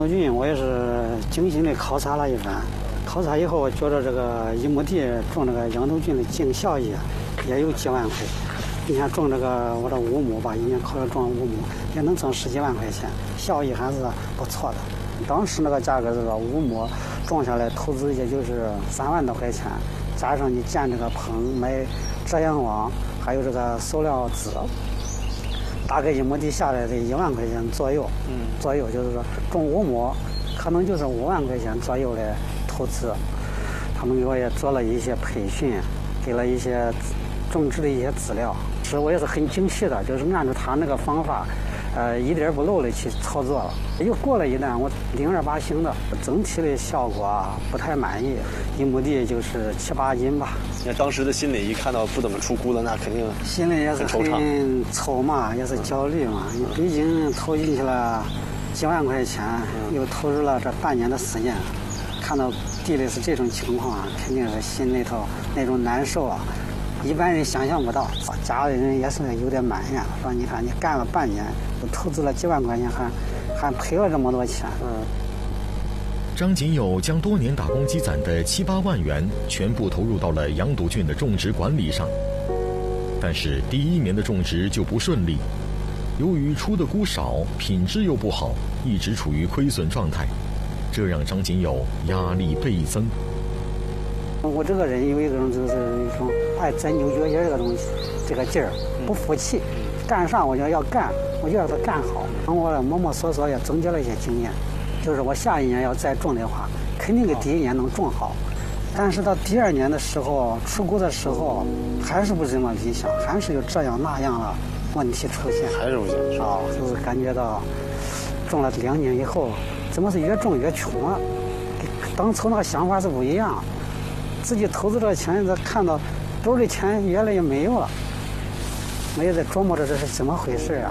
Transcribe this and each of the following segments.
菌我也是精心的考察了一番，考察以后，我觉得这个1亩地种这个羊肚菌的净效益也有几万块。你看种这个我这5亩吧，一年考虑种5亩，也能挣10几万块钱，效益还是不错的。当时那个价格是说5亩种下来投资也就是3万多块钱，加上你建这个棚、买遮阳网，还有这个塑料纸，大概1亩地下来得1万块钱左右。左右就是说种5亩，可能就是5万块钱左右的投资。他们给我也做了一些培训，给了一些种植的一些资料，是我也是很精细的，就是按照他那个方法，一点不漏的去操作了。又过了一段，我0.28型的，整体的效果不太满意，1亩地就是7、8斤吧。 那当时的心里一看到不怎么出菇了，那肯定心里也是很愁嘛，也是焦虑嘛。你毕竟投进去了几万块钱，又投入了这半年的时间，看到地里是这种情况，肯定是心里头那种难受啊。一般人想象不到，家里人也是有点埋怨，说你看你干了半年，投资了几万块钱，还赔了这么多钱。 张锦友将多年打工积攒的7、8万元全部投入到了羊肚菌的种植管理上，但是第1年的种植就不顺利，由于出的菇少，品质又不好，一直处于亏损状态，这让张锦友压力倍增。 我这个人有一种就是一种爱钻牛角尖这个东西，这个劲儿不服气，干上我就要干，我就要它干好。我摸摸索索也总结了一些经验，就是我下1年要再种的话，肯定给第1年能种好，但是到第2年的时候出菇的时候，还是不怎么理想，还是有这样那样的问题出现， 还是不行啊，就是感觉到种了2年以后，怎么是越种越穷了？当初那个想法是不一样。自己投资这个钱，看到兜里钱越来越没有了，我也在琢磨着这是怎么回事啊。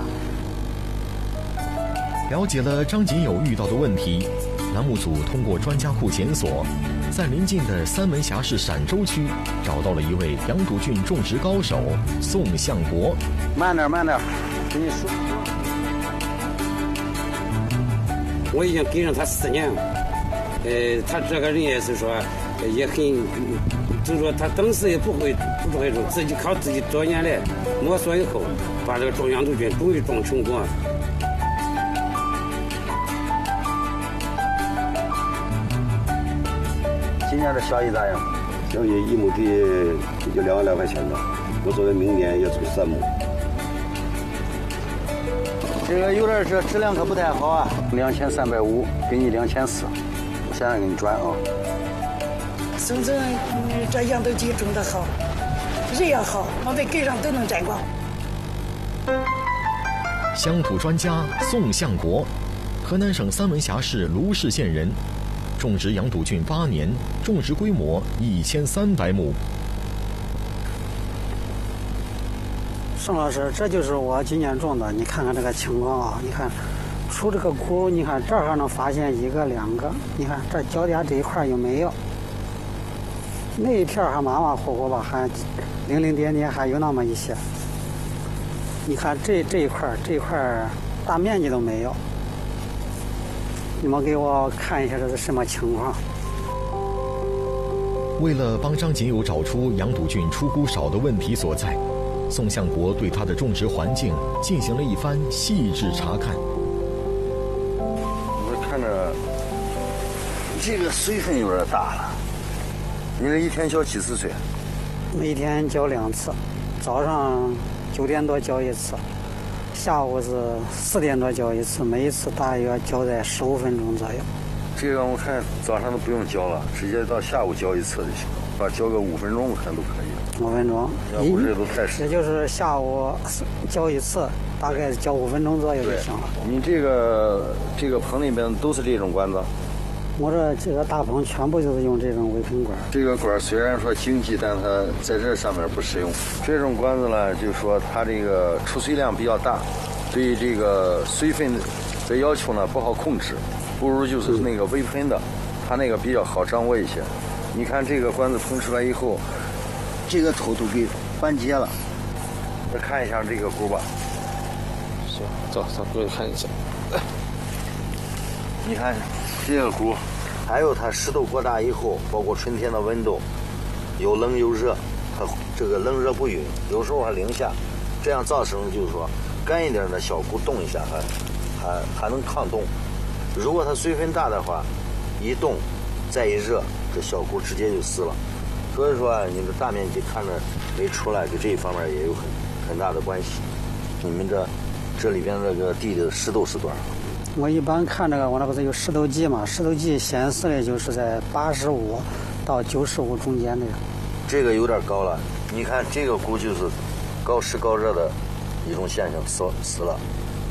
了解了张锦友遇到的问题，栏目组通过专家库检索，在临近的三门峡市陕州区找到了一位羊肚菌种植高手宋向国。 慢点，给你说。我已经跟上他4年了，他这个人也是说。也很，就是说他当时也不会种，自己靠自己多年来摸索以后，把这个种羊肚菌终于种成功了。 今年的效益咋样？ 效益1亩地也就2万来块钱吧。我准备明年要种3亩。 这个有点这质量可不太好啊，2350，给你2400，我现在给你转啊。 孙子这羊肚菌种得好，人也好，我们街上都能沾光。 乡土专家宋向国，河南省三门峡市卢氏县人，种植羊肚菌8年，种植规模1300亩。 宋老师，这就是我今年种的，你看看这个情况啊，你看出这个菇，你看这儿还能发现1个、2个，你看这脚底下这一块有没有？那一片还马马虎虎吧，还零零点点还有那么一些。你看这一块大面积都没有。你们给我看一下这是什么情况？ 为了帮张锦友找出羊肚菌出菇少的问题所在，宋向国对他的种植环境进行了一番细致查看。 我看着这个水分有点大了。你这一天浇几次水？ 每天浇2次，早上9点多浇1次，下午是4点多浇1次，每一次大约浇在15分钟左右。 这个我看早上都不用浇了，直接到下午浇1次就行了，把浇个5分钟我看都可以。 5分钟， 要不这都太湿。 也就是下午浇1次，大概浇5分钟左右就行了。 你这个棚里边都是这种管子？ 我这个大棚全部就是用这种微喷管。 这个管虽然说经济，但它在这上面不实用。这种管子呢，就说它这个出水量比较大，对于这个水分的要求呢不好控制，不如就是那个微喷的，它那个比较好掌握一些。你看这个管子喷出来以后，这个头都给关结了。再看一下这个菇吧。 行，走，过去看一下。 你看这个菇，还有它湿度过大以后，包括春天的温度，有冷有热，它这个冷热不均，有时候还零下，这样造成就是说干一点的小菇冻一下还能抗冻。如果它水分大的话，一冻再一热，这小菇直接就死了。所以说你们大面积看着没出来，跟这一方面也有很大的关系。你们这里边这个地的湿度是多少？ 我一般看这个，我那个是有湿度计嘛，湿度计显示的就是在85到95中间的。 这个有点高了，你看这个菇就是高湿高热的一种现象，死了。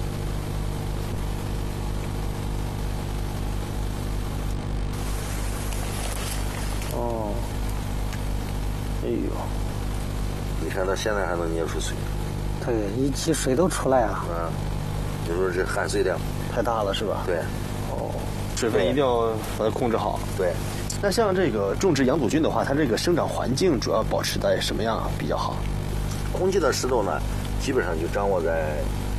哦，哎呦， 你看它现在还能捏出水。 对，一积水都出来啊。 你说这含水量太大了是吧？ 对。 哦，水分一定要把它控制好。 对。 那像这个种植洋堵菌的话，它这个生长环境主要保持在什么样比较好？ 空气的湿度呢，基本上就掌握在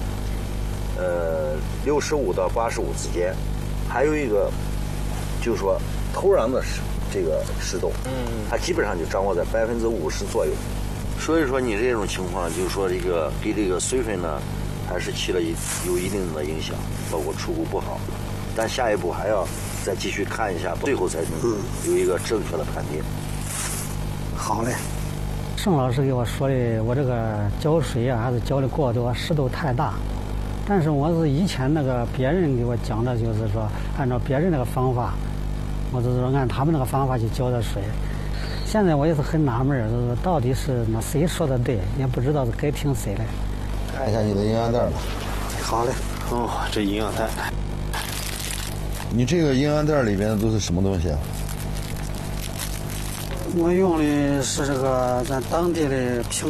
65到85之间。还有一个就是说土壤的这个湿度，它基本上就掌握在50%左右。所以说你这种情况，就是说这个对这个水分呢，还是起了有一定的影响，包括出菇不好。但下一步还要再继续看一下，最后才能有一个正确的判定。 好嘞。盛老师给我说的，我这个浇水啊，还是浇的过多，湿度太大。但是我是以前那个别人给我讲的，就是说按照别人那个方法，我就是说按他们那个方法去浇的水。现在我也是很纳闷，就是到底是那谁说的对，也不知道是该听谁的。 看一下你的营养袋吧。 好嘞。 哦，这营养袋。 你这个营养袋里边都是什么东西啊？ 我用的是这个咱当地的平